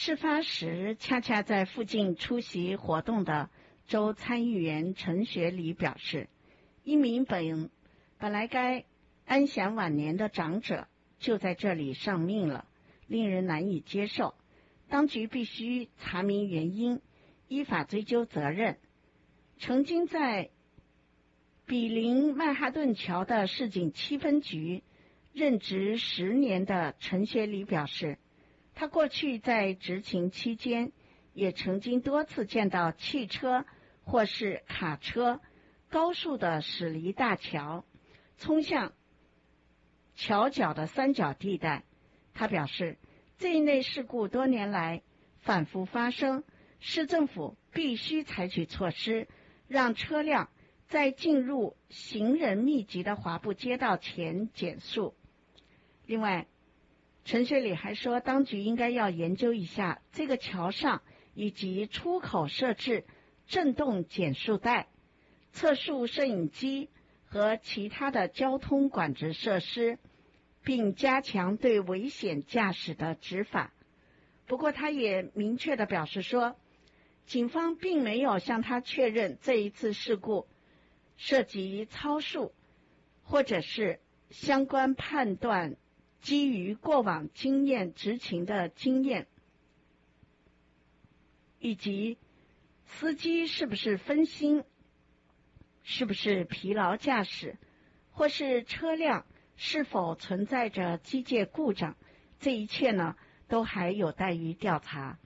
事发时恰恰在附近出席活动的州参议员陈学礼表示，一名本来该安享晚年的长者就在这里丧命了，令人难以接受。当局必须查明原因，依法追究责任。曾经在比邻曼哈顿桥的市警7分局任职10年的陈学礼表示，他过去在执勤期间也曾经多次见到汽车或是卡车高速的驶离大桥，冲向桥角的三角地带。他表示，这一类事故多年来反复发生，市政府必须采取措施，让车辆在进入行人密集的华埠街道前减速。另外，陈学礼还说，当局应该要研究一下这个桥上以及出口设置震动减速带、测速摄影机和其他的交通管制设施，并加强对危险驾驶的执法。不过他也明确地表示说，警方并没有向他确认这一次事故涉及超速，或者是相关判断基于过往经验执勤的经验，以及司机是不是分心，是不是疲劳驾驶，或是车辆是否存在着机械故障，这一切呢都还有待于调查。